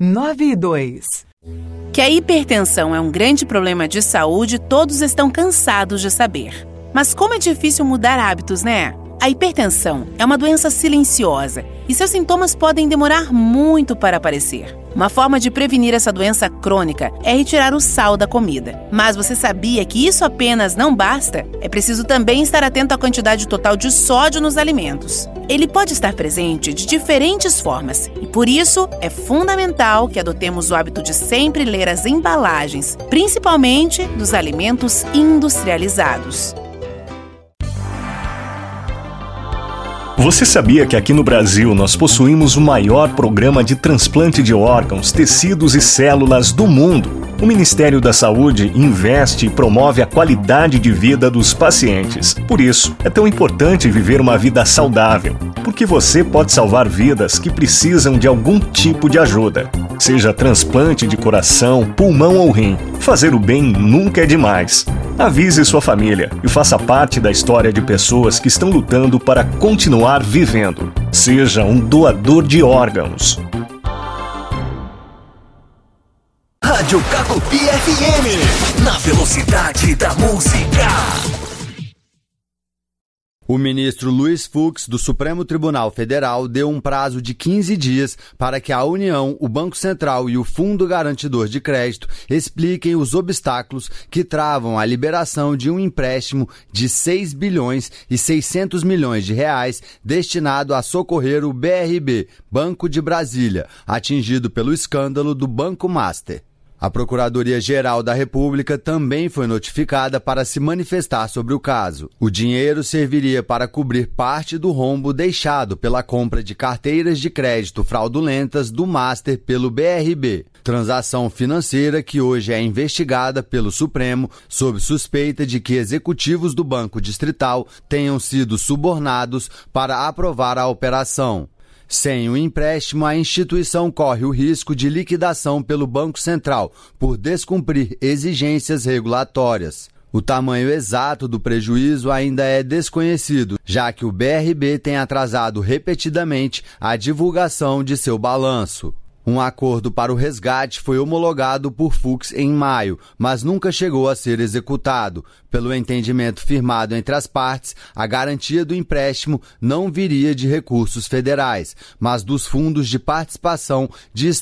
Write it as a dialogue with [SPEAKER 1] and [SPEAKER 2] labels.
[SPEAKER 1] 992.
[SPEAKER 2] Que a hipertensão é um grande problema de saúde, todos estão cansados de saber. Mas como é difícil mudar hábitos, né? A hipertensão é uma doença silenciosa e seus sintomas podem demorar muito para aparecer. Uma forma de prevenir essa doença crônica é retirar o sal da comida. Mas você sabia que isso apenas não basta? É preciso também estar atento à quantidade total de sódio nos alimentos. Ele pode estar presente de diferentes formas e, por isso, é fundamental que adotemos o hábito de sempre ler as embalagens, principalmente dos alimentos industrializados.
[SPEAKER 3] Você sabia que aqui no Brasil nós possuímos o maior programa de transplante de órgãos, tecidos e células do mundo? O Ministério da Saúde investe e promove a qualidade de vida dos pacientes. Por isso, é tão importante viver uma vida saudável, porque você pode salvar vidas que precisam de algum tipo de ajuda. Seja transplante de coração, pulmão ou rim, fazer o bem nunca é demais. Avise sua família e faça parte da história de pessoas que estão lutando para continuar vivendo. Seja um doador de órgãos.
[SPEAKER 4] Rádio Cacopi FM, na velocidade da música.
[SPEAKER 5] O ministro Luiz Fux, do Supremo Tribunal Federal, deu um prazo de 15 dias para que a União, o Banco Central e o Fundo Garantidor de Crédito expliquem os obstáculos que travam a liberação de um empréstimo de 6 bilhões e 600 milhões de reais destinado a socorrer o BRB, Banco de Brasília, atingido pelo escândalo do Banco Master. A Procuradoria-Geral da República também foi notificada para se manifestar sobre o caso. O dinheiro serviria para cobrir parte do rombo deixado pela compra de carteiras de crédito fraudulentas do Master pelo BRB. Transação financeira que hoje é investigada pelo Supremo sob suspeita de que executivos do Banco Distrital tenham sido subornados para aprovar a operação. Sem o empréstimo, a instituição corre o risco de liquidação pelo Banco Central por descumprir exigências regulatórias. O tamanho exato do prejuízo ainda é desconhecido, já que o BRB tem atrasado repetidamente a divulgação de seu balanço. Um acordo para o resgate foi homologado por Fux em maio, mas nunca chegou a ser executado. Pelo entendimento firmado entre as partes, a garantia do empréstimo não viria de recursos federais, mas dos fundos de participação de